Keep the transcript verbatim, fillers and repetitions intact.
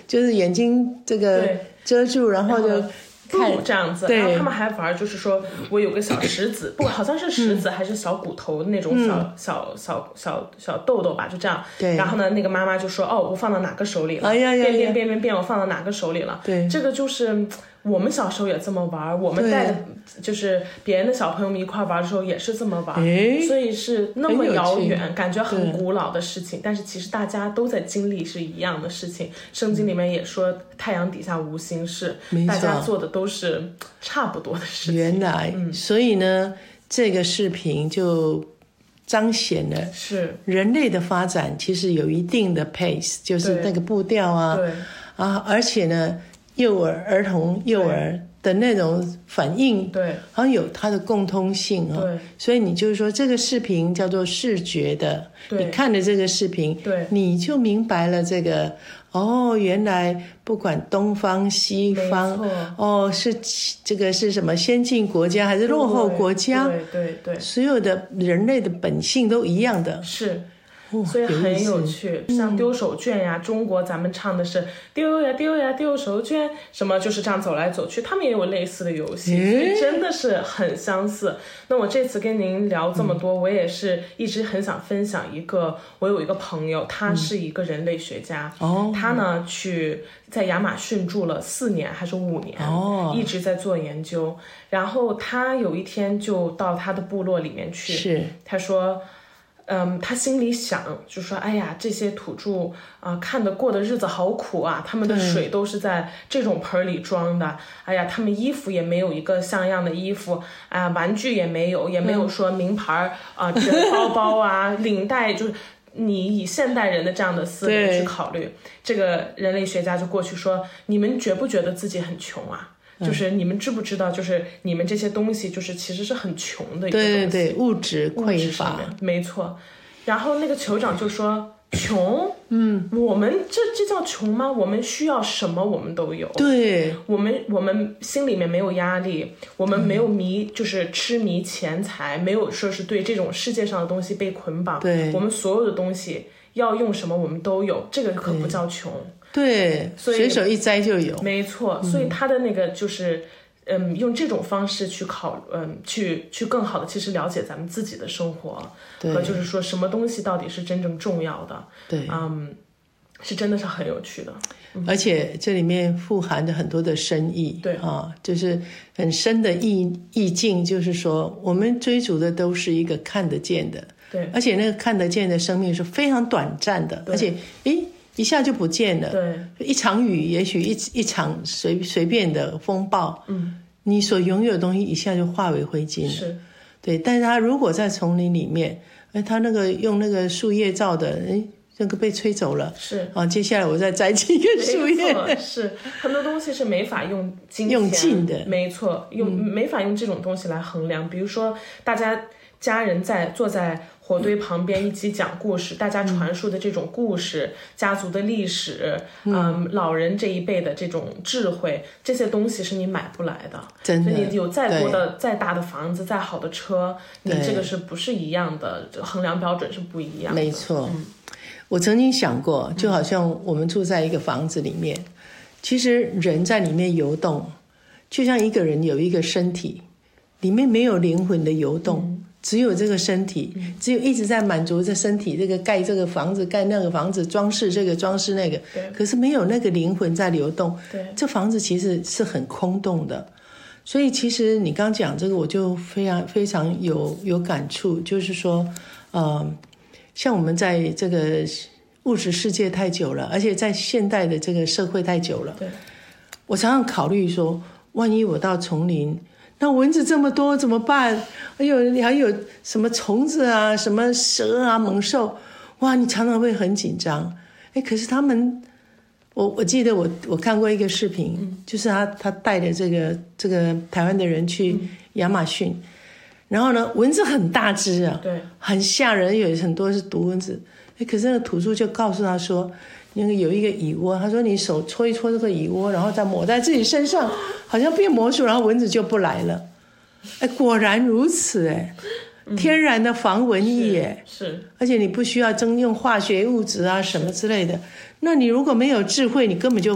就是眼睛这个遮住，然后就看这样子，然后他们还玩就是说我有个小石子，不好像是石子还是小骨头那种小、嗯、小小小小豆豆吧，就这样。 对。 然后呢，那个妈妈就说：“哦，我放到哪个手里了？” 哎呀呀呀！ 变变变变变，我放到哪个手里了？ 对。 这个就是我们小时候也这么玩，我们带的就是别人的小朋友们一块玩的时候也是这么玩，所以是那么遥远，感觉很古老的事情，但是其实大家都在经历是一样的事情。圣经里面也说太阳底下无新事，大家做的都是差不多的事情。 原来、嗯、所以呢这个视频就彰显了是人类的发展其实有一定的 pace， 就是那个步调啊， 对啊，而且呢幼儿儿童幼儿的那种反应， 对， 好像有它的共通性哦。 对， 所以你就是说这个视频叫做视觉的， 对， 你看了这个视频， 对， 你就明白了这个哦，原来不管东方西方，哦，是这个是什么先进国家还是落后国家， 对对 对, 对， 所有的人类的本性都一样的， 是。所以很有趣，像丢手绢呀、嗯、中国咱们唱的是丢呀丢呀丢手绢，什么就是这样走来走去，他们也有类似的游戏，所以真的是很相似。那我这次跟您聊这么多、嗯、我也是一直很想分享一个，我有一个朋友，他是一个人类学家、嗯、他呢去在亚马逊住了四年还是五年、哦、一直在做研究，然后他有一天就到他的部落里面去， 是他说嗯，他心里想就说哎呀这些土著啊、呃，看得过的日子好苦啊，他们的水都是在这种盆里装的，哎呀他们衣服也没有一个像样的衣服啊、呃，玩具也没有，也没有说名牌啊、呃、包包啊领带，就是你以现代人的这样的思维去考虑，这个人类学家就过去说，你们觉不觉得自己很穷啊？就是你们知不知道，就是你们这些东西就是其实是很穷的一个东西， 对对对，物质匮乏， 没错。然后那个酋长就说穷，嗯，我们这这叫穷吗？我们需要什么我们都有， 对， 我们我们心里面没有压力，我们没有迷，就是痴迷钱财，没有说是对这种世界上的东西被捆绑， 对， 我们所有的东西要用什么我们都有，这个可不叫穷。 对， 所以随手一摘就有， 没错。所以他的那个就是，嗯，用这种方式去考，嗯，去去更好的其实了解咱们自己的生活，和就是说什么东西到底是真正重要的， 对， 嗯，是真的是很有趣的， 嗯、而且这里面富含着很多的深意， 对啊，就是很深的意意境，就是说我们追逐的都是一个看得见的， 对， 而且那个看得见的生命是非常短暂的，而且，诶。一下就不见了， 对， 一场雨，也许一一场随随便的风暴， 嗯， 你所拥有的东西一下就化为灰烬了， 是， 对。但是他如果在丛林里面，哎，他那个用那个树叶造的，哎，那个被吹走了， 是啊，接下来我再摘几个树叶， 是很多东西是没法用金钱用尽的， 没错，用、嗯、没法用这种东西来衡量。比如说，大家家人在坐在火堆旁边一起讲故事，大家传述的这种故事、嗯、家族的历史，嗯、呃，老人这一辈的这种智慧，这些东西是你买不来的。 真的， 所以你有再多的、再大的房子、再好的车，你这个是不是一样的？衡量标准是不一样的。 没错，嗯、我曾经想过，就好像我们住在一个房子里面，嗯、其实人在里面游动，就像一个人有一个身体，里面没有灵魂的游动。嗯，只有这个身体，只有一直在满足这身体，这个盖这个房子，盖那个房子，装饰这个，装饰那个，可是没有那个灵魂在流动， 对， 这房子其实是很空洞的。所以其实你刚讲这个，我就非常非常有有感触，就是说，呃，像我们在这个物质世界太久了，而且在现代的这个社会太久了， 对， 我常常考虑说，万一我到丛林，那蚊子这么多怎么办？哎呦，还有什么虫子啊，什么蛇啊，猛兽，哇，你常常会很紧张。哎，可是他们，我我记得我我看过一个视频，嗯、就是他他带着这个这个台湾的人去亚马逊，嗯、然后呢，蚊子很大只啊， 对，很吓人，有很多是毒蚊子。哎，可是那个土著就告诉他说，那个有一个蚁窝，他说你手搓一搓这个蚁窝，然后再抹在自己身上，好像变魔术，然后蚊子就不来了。哎，果然如此哎，天然的防蚊液耶， 是，是， 而且你不需要增用化学物质啊什么之类的。那你如果没有智慧，你根本就